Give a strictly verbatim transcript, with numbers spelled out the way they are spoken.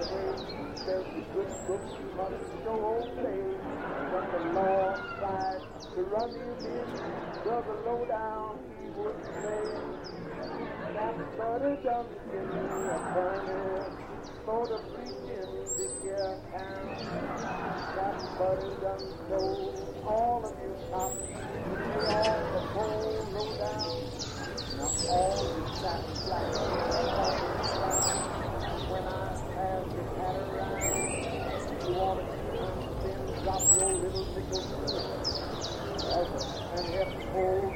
way. Says the good book must show obey. From the law side to run him in, brother low down he would say. That's but a Duncan, a burner, for the preaching big year town. That's but a Duncan, all of you top, lay off the pole low down. Now all the fat black